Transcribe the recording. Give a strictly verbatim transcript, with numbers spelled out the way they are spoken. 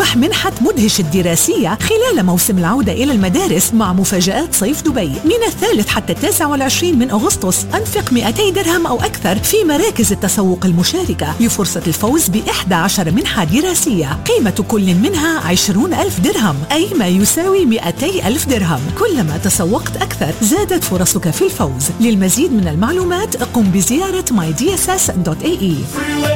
افتتاح منحة مدهش الدراسية خلال موسم العودة إلى المدارس مع مفاجآت صيف دبي من الثالث حتى التاسع والعشرين من أغسطس. أنفق مئتي درهم أو أكثر في مراكز التسوق المشاركة لفرصة الفوز بإحدى عشر منحة دراسية قيمة كل منها عشرون ألف درهم، أي ما يساوي مئتي ألف درهم. كلما تسوقت أكثر زادت فرصك في الفوز. للمزيد من المعلومات قم بزيارة ماي دي إس إس دوت إيه إي.